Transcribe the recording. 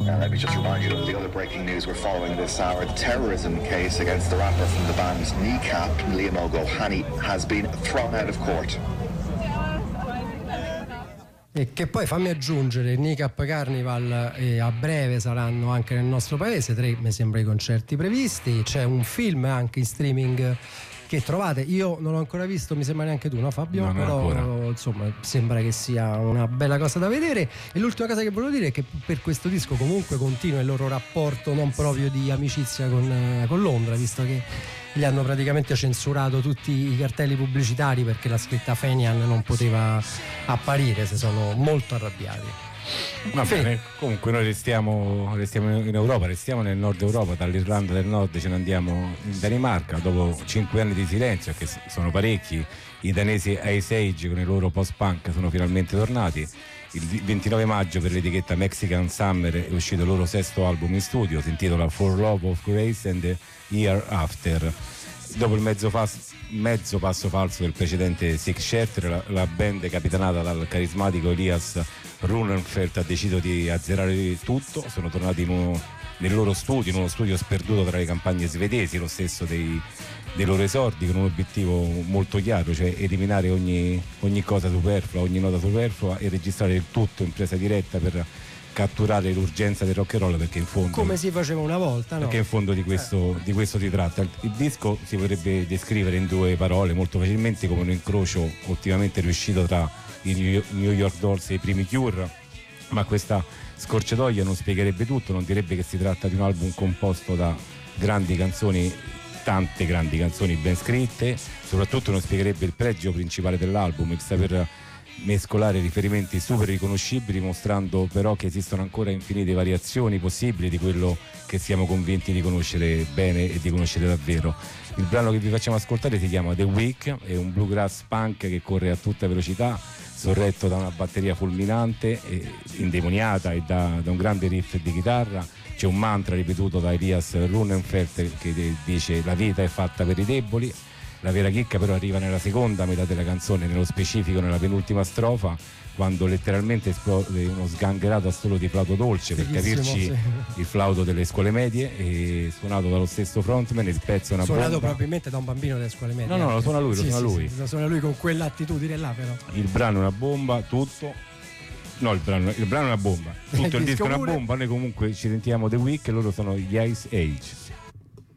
Let me just remind you of the other breaking news we're following this hour. The terrorism case against the rapper from the band's Kneecap, Liam O'Gohany, has been thrown out of court. E che poi fammi aggiungere, il Kneecap Carnival a breve saranno anche nel nostro paese, 3 mi sembra i concerti previsti, c'è un film anche in streaming che trovate, io non l'ho ancora visto, mi sembra neanche tu, no Fabio? No, però ancora. insomma sembra che sia una bella cosa da vedere. E l'ultima cosa che volevo dire è che per questo disco comunque continua il loro rapporto non proprio di amicizia con Londra, visto che gli hanno praticamente censurato tutti i cartelli pubblicitari perché la scritta Fenian non poteva apparire, si sono molto arrabbiati. Va bene, comunque noi restiamo in Europa, restiamo nel nord Europa, dall'Irlanda del Nord ce ne andiamo in Danimarca dopo 5 anni di silenzio, che sono parecchi. I danesi Ice Age con il loro post-punk sono finalmente tornati. Il 29 maggio per l'etichetta Mexican Summer è uscito il loro 6º album in studio, si intitola For Love of Grace and the Year After. Dopo il mezzo passo falso del precedente Sick Shelter, la band capitanata dal carismatico Elias Runenfeldt ha deciso di azzerare tutto. Sono tornati nel loro studio, in uno studio sperduto tra le campagne svedesi, lo stesso dei loro esordi, con un obiettivo molto chiaro, cioè eliminare ogni cosa superflua, ogni nota superflua e registrare il tutto in presa diretta per catturare l'urgenza del rock and roll, perché in fondo, come si faceva una volta, no? Perché in fondo di questo si tratta. Il disco si potrebbe descrivere in 2 parole molto facilmente come un incrocio ottimamente riuscito tra i New York Dolls e i primi Cure, ma questa scorciatoia non spiegherebbe tutto, non direbbe che si tratta di un album composto da grandi canzoni, tante grandi canzoni ben scritte, soprattutto non spiegherebbe il pregio principale dell'album, il saper mescolare riferimenti super riconoscibili, mostrando però che esistono ancora infinite variazioni possibili di quello che siamo convinti di conoscere bene e di conoscere davvero. Il brano che vi facciamo ascoltare si chiama The Week, è un bluegrass punk che corre a tutta velocità, sorretto da una batteria fulminante e indemoniata e da un grande riff di chitarra. C'è un mantra ripetuto da Elias Runenfeldt che dice: la vita è fatta per i deboli. La vera chicca però arriva nella seconda metà della canzone, nello specifico nella penultima strofa, quando letteralmente esplode uno sgangherato assolo di flauto dolce, per capirci sì. Il flauto delle scuole medie, e suonato dallo stesso frontman, e spezza una bomba. Suonato probabilmente da un bambino delle scuole medie. No, lo suona lui, Sì, lo suona lui con quell'attitudine là, però. Il brano è una bomba, tutto. No, il brano è una bomba, tutto il disco è una bomba. Noi comunque ci sentiamo The Week e loro sono gli Ice Age.